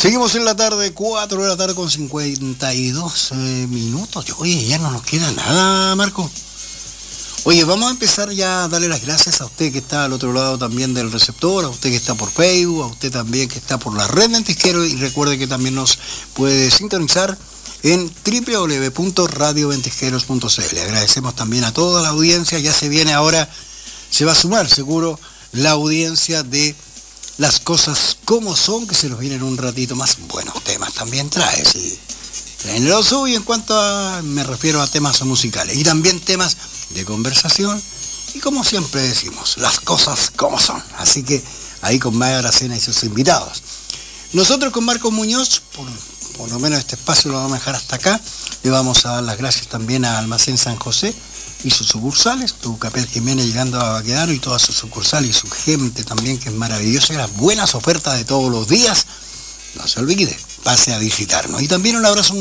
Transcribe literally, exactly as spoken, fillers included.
Seguimos en la tarde, cuatro de la tarde con cincuenta y dos eh, minutos. Oye, ya no nos queda nada, Marco. Oye, vamos a empezar ya a darle las gracias a usted que está al otro lado también del receptor, a usted que está por Facebook, a usted también que está por la red Ventisqueros, y recuerde que también nos puede sintonizar en doble u doble u doble u punto radio ventisqueros punto c l. Agradecemos también a toda la audiencia. Ya se viene ahora, se va a sumar seguro la audiencia de Las Cosas Como Son, que se nos vienen un ratito más. Buenos temas también trae, sí. Traen lo suyo en cuanto a, me refiero a temas musicales, y también temas de conversación, y como siempre decimos, las cosas como son. Así que ahí con Maya Aracena y sus invitados. Nosotros con Marco Muñoz, por, por lo menos este espacio lo vamos a dejar hasta acá. Le vamos a dar las gracias también a Almacén San José y sus sucursales, tu Capel Jiménez llegando a Baquedano y todas sus sucursales y su gente también, que es maravillosa, y las buenas ofertas de todos los días. No se olvide, pase a visitarnos. Y también un abrazo muy